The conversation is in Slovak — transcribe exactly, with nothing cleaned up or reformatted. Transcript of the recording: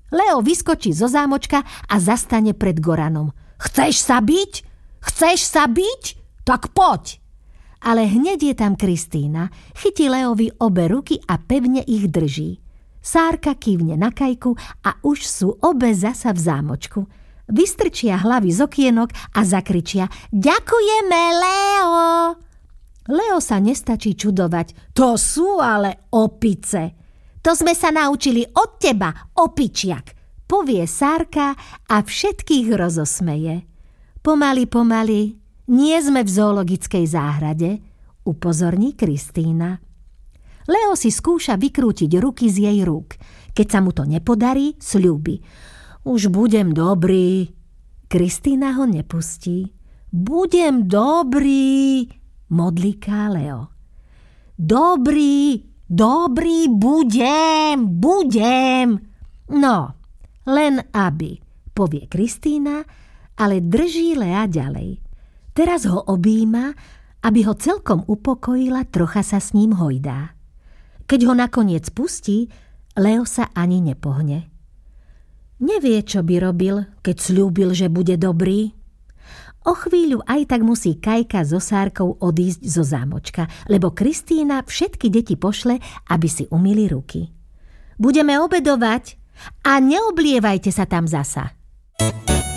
Leo vyskočí zo zámočka a zastane pred Goranom. Chceš sa byť? Chceš sa byť? Tak poď! Ale hneď je tam Kristína, chytí Leovi obe ruky a pevne ich drží. Sárka kývne na Kajku a už sú obe zasa v zámočku. Vystrčia hlavy z okienok a zakričia Ďakujeme, Leo! Leo sa nestačí čudovať. To sú ale opice. To sme sa naučili od teba, opičiak, povie Sárka a všetkých rozosmeje. Pomaly, pomaly, nie sme v zoologickej záhrade, upozorní Kristína. Leo si skúša vykrútiť ruky z jej rúk. Keď sa mu to nepodarí, sľúbi. Už budem dobrý. Kristína ho nepustí. Budem dobrý, modlíká Leo. Dobrý, dobrý budem, budem. No, len aby, povie Kristína, ale drží Lea ďalej. Teraz ho objíma, aby ho celkom upokojila, trocha sa s ním hojdá. Keď ho nakoniec pustí, Leo sa ani nepohne. Nevie, čo by robil, keď sľúbil, že bude dobrý. O chvíľu aj tak musí Kajka so Sárkou odísť zo zámočka, lebo Kristína všetky deti pošle, aby si umyli ruky. Budeme obedovať a neoblievajte sa tam zasa.